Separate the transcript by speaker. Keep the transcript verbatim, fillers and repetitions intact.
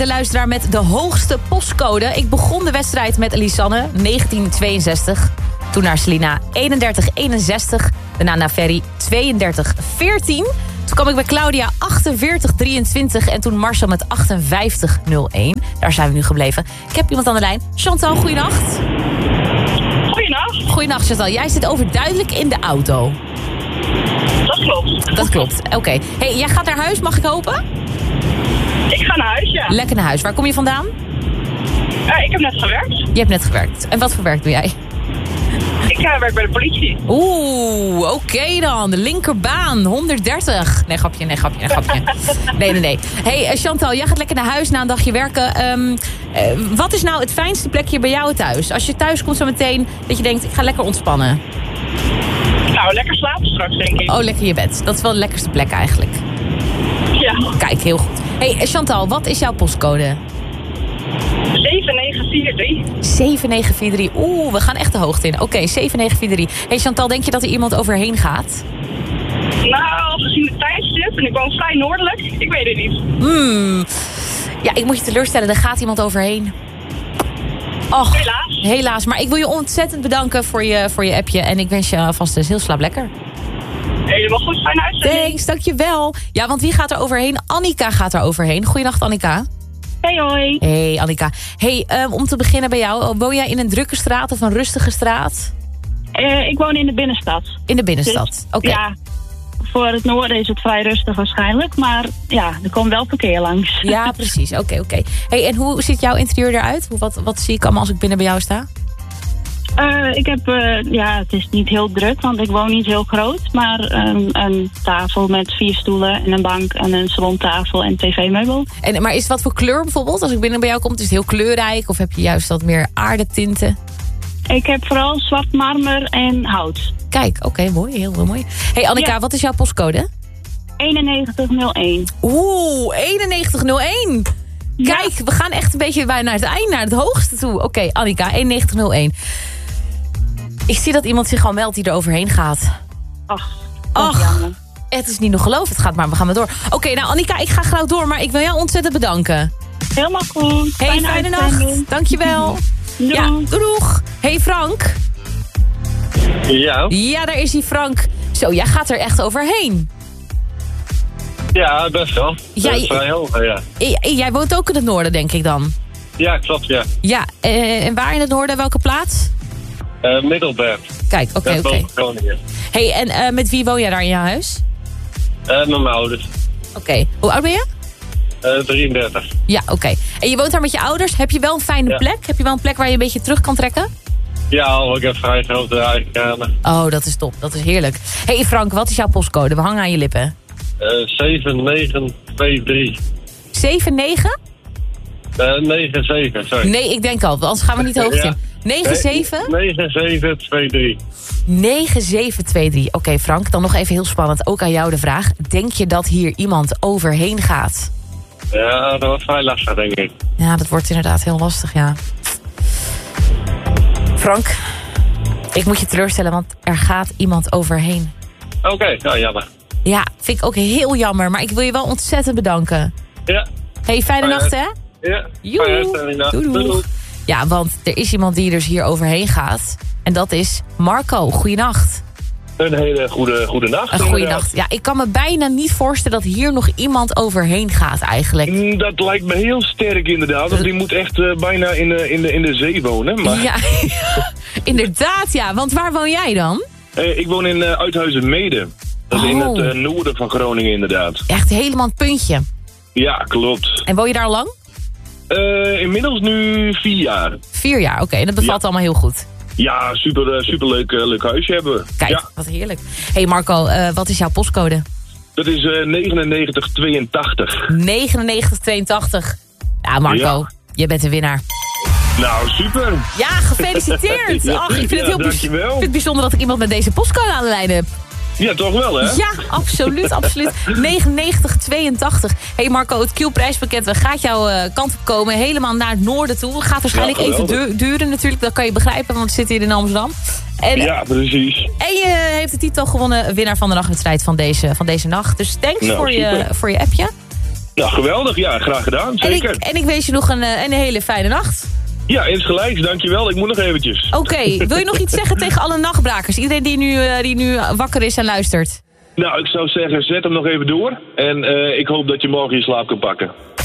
Speaker 1: de luisteraar met de hoogste postcode. Ik begon de wedstrijd met Lisanne, negentien tweeënzestig. Toen naar Selina, eenendertig eenenzestig. Daarna naar Ferry, tweeëndertig veertien. Toen kwam ik bij Claudia, achtenveertig drieëntwintig. En toen Marcel met achtenvijftig nul één. Daar zijn we nu gebleven. Ik heb iemand aan de lijn. Chantal, goeienacht.
Speaker 2: Goeienacht.
Speaker 1: Goeienacht, Chantal. Jij zit overduidelijk in de auto.
Speaker 2: Dat klopt.
Speaker 1: Dat klopt, oké. Okay. Hey, jij gaat naar huis, mag ik hopen?
Speaker 2: Ik ga naar huis, ja.
Speaker 1: Lekker naar huis. Waar kom je vandaan?
Speaker 2: Uh, ik heb net gewerkt.
Speaker 1: Je hebt net gewerkt. En wat voor werk doe jij?
Speaker 2: Ik uh, werk bij de politie.
Speaker 1: Oeh, oké okay dan. De linkerbaan, honderddertig. Nee, grapje, nee, grapje, nee, grapje. Nee, nee, nee. Hey, uh, Chantal, jij gaat lekker naar huis na een dagje werken. Um, uh, wat is nou het fijnste plekje bij jou thuis? Als je thuis komt zo meteen, dat je denkt, ik ga lekker ontspannen.
Speaker 2: Nou, lekker slapen straks, denk ik.
Speaker 1: Oh, lekker je bed. Dat is wel de lekkerste plek eigenlijk.
Speaker 2: Ja.
Speaker 1: Kijk, heel goed. Hey, Chantal, wat is jouw postcode?
Speaker 2: zeven negen vier drie.
Speaker 1: zeven negen vier drie. Oeh, we gaan echt de hoogte in. Oké, okay, zeven negen vier drie. Hey Chantal, denk je dat er iemand overheen gaat?
Speaker 2: Nou, gezien de tijdstip en ik woon vrij noordelijk, ik weet het niet.
Speaker 1: Hmm. Ja, ik moet je teleurstellen, er gaat iemand overheen. Och,
Speaker 2: helaas.
Speaker 1: Helaas, maar ik wil je ontzettend bedanken voor je, voor je appje. En ik wens je alvast dus heel slaap lekker.
Speaker 2: Helemaal goed, fijne uitzending.
Speaker 1: Thanks, dankjewel. Ja, want wie gaat er overheen? Annika gaat er overheen. Goeienacht, Annika.
Speaker 2: Hey, hoi.
Speaker 1: Hey, Annika. Hey, um, om te beginnen bij jou. Woon jij in een drukke straat of een rustige straat?
Speaker 2: Uh, ik woon in de binnenstad.
Speaker 1: In de binnenstad,
Speaker 2: dus,
Speaker 1: oké. Okay.
Speaker 2: Ja, voor het noorden is het vrij rustig waarschijnlijk. Maar ja, er komt wel verkeer langs.
Speaker 1: Ja, precies. Oké, okay, oké. Okay. Hey, en hoe ziet jouw interieur eruit? Wat, wat zie ik allemaal als ik binnen bij jou sta?
Speaker 2: Uh, ik heb, uh, ja, het is niet heel druk, want ik woon niet heel groot. Maar um, een tafel met vier stoelen en een bank en een salontafel en tv-meubel.
Speaker 1: En, maar is het wat voor kleur bijvoorbeeld? Als ik binnen bij jou kom, is het heel kleurrijk? Of heb je juist wat meer aardetinten?
Speaker 2: Ik heb vooral zwart marmer en hout.
Speaker 1: Kijk, oké, okay, mooi. Heel, heel mooi. Hey Annika, ja. Wat is jouw postcode?
Speaker 2: eenennegentig nul één.
Speaker 1: Oeh, eenennegentig nul één. Kijk, ja. We gaan echt een beetje bij naar het eind, naar het hoogste toe. Oké, okay, Annika, eenennegentig nul één. Ik zie dat iemand zich al meldt die er overheen gaat.
Speaker 2: Ach,
Speaker 1: Ach het is niet nog geloof. Het gaat maar, we gaan maar door. Oké, okay, nou Annika, ik ga gauw door, maar ik wil jou ontzettend bedanken.
Speaker 2: Helemaal goed.
Speaker 1: Hey, fijne, fijne nacht. Dankjewel.
Speaker 2: Doei.
Speaker 1: Ja, doeg. Hey Frank.
Speaker 3: Ja?
Speaker 1: Ja, daar is hij, Frank. Zo, jij gaat er echt overheen.
Speaker 3: Ja, best wel.
Speaker 1: Ja,
Speaker 3: dat is vrij hoog, ja.
Speaker 1: Jij woont ook in het noorden, denk ik dan?
Speaker 3: Ja, klopt, ja.
Speaker 1: Ja, uh, en waar in het noorden? Welke plaats?
Speaker 3: Uh, Middelburg.
Speaker 1: Kijk, oké, okay, oké.
Speaker 3: Okay.
Speaker 1: Hey, en uh, met wie woon jij daar in je huis?
Speaker 3: Uh, met mijn ouders.
Speaker 1: Oké. Okay. Hoe oud ben je?
Speaker 3: Uh, drieëndertig.
Speaker 1: Ja, oké. Okay. En je woont daar met je ouders. Heb je wel een fijne ja. plek? Heb je wel een plek waar je een beetje terug kan trekken?
Speaker 3: Ja, ik heb vrij grote eigen kamer.
Speaker 1: Oh, dat is top. Dat is heerlijk. Hey Frank, wat is jouw postcode? We hangen aan je lippen.
Speaker 3: Uh, zeven negen twee drie.
Speaker 1: zeven negen?
Speaker 3: Uh, negen zeven, sorry.
Speaker 1: Nee, ik denk al. Anders gaan we niet hoog in. Ja. negen zeven?
Speaker 3: negen zeven twee drie.
Speaker 1: negen zeven twee drie. Oké okay, Frank, dan nog even heel spannend. Ook aan jou de vraag. Denk je dat hier iemand overheen gaat?
Speaker 3: Ja, dat wordt vrij lastig, denk ik.
Speaker 1: Ja, dat wordt inderdaad heel lastig, ja. Frank, ik moet je teleurstellen, want er gaat iemand overheen.
Speaker 3: Oké, okay, nou jammer.
Speaker 1: Ja, vind ik ook heel jammer, maar ik wil je wel ontzettend bedanken.
Speaker 3: Ja.
Speaker 1: Hey, fijne
Speaker 3: Fijn
Speaker 1: nacht, hè?
Speaker 3: Ja.
Speaker 1: Joe. Doei, doei. Ja, want er is iemand die dus hier overheen gaat. En dat is Marco. Goeienacht.
Speaker 3: Een hele goede, goede nacht.
Speaker 1: Een goede nacht. Ja, ik kan me bijna niet voorstellen dat hier nog iemand overheen gaat eigenlijk.
Speaker 3: Dat lijkt me heel sterk inderdaad. Want die moet echt uh, bijna in de, in, de, in de zee wonen. Maar...
Speaker 1: Ja, inderdaad ja. Want waar woon jij dan?
Speaker 3: Uh, ik woon in uh, Uithuizen-Mede. Dat is oh. in het uh, noorden van Groningen inderdaad.
Speaker 1: Echt helemaal een puntje.
Speaker 3: Ja, klopt.
Speaker 1: En woon je daar al lang?
Speaker 3: Uh, inmiddels nu vier jaar.
Speaker 1: Vier jaar, oké. Okay. En dat bevalt ja. allemaal heel goed.
Speaker 3: Ja, super, super leuk, uh, leuk huisje hebben we.
Speaker 1: Kijk,
Speaker 3: ja.
Speaker 1: wat heerlijk. Hey Marco, uh, wat is jouw postcode?
Speaker 3: Dat is uh, negenennegentig tweeëntachtig.
Speaker 1: negenennegentig tweeëntachtig. Ja, Marco, ja. je bent de winnaar.
Speaker 3: Nou, super.
Speaker 1: Ja, gefeliciteerd. Ach, ik vind het
Speaker 3: ja,
Speaker 1: heel bijz- vind het bijzonder dat ik iemand met deze postcode aan de lijn heb.
Speaker 3: Ja, toch wel, hè?
Speaker 1: Ja, absoluut, absoluut. negenennegentig tweeëntachtig. Hey Marco, het Q-prijspakket gaat jouw uh, kant op komen. Helemaal naar het noorden toe. Gaat waarschijnlijk ja, even du- duren natuurlijk. Dat kan je begrijpen, want we zitten hier in Amsterdam. En,
Speaker 3: ja, precies.
Speaker 1: En je heeft de titel gewonnen, winnaar van de nachtwedstrijd van deze, van deze nacht. Dus thanks
Speaker 3: nou,
Speaker 1: voor, je, voor je appje.
Speaker 3: Nou, geweldig. Ja, graag gedaan. Zeker.
Speaker 1: En ik, en ik wens je nog een, een hele fijne nacht.
Speaker 3: Ja, insgelijks. Dankjewel. Ik moet nog eventjes.
Speaker 1: Oké, okay. Wil je nog iets zeggen tegen alle nachtbrakers? Iedereen die nu, uh, die nu wakker is en luistert.
Speaker 3: Nou, ik zou zeggen, zet hem nog even door. En uh, ik hoop dat je morgen je slaap kan pakken.